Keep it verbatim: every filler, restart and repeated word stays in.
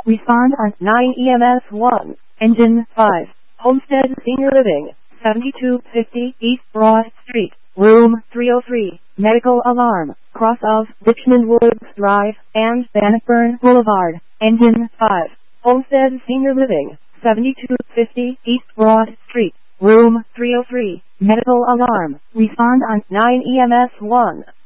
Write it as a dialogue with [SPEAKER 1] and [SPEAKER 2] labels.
[SPEAKER 1] Respond on nine E M S one. Engine five. Homestead Senior Living, seventy-two fifty East Broad Street, Room three oh three. Medical alarm. Cross of Richmond Woods Drive and Bannockburn Boulevard. Engine five. Homestead Senior Living, seventy-two fifty East Broad Street, Room three oh three. Medical alarm. Respond on nine E M S one.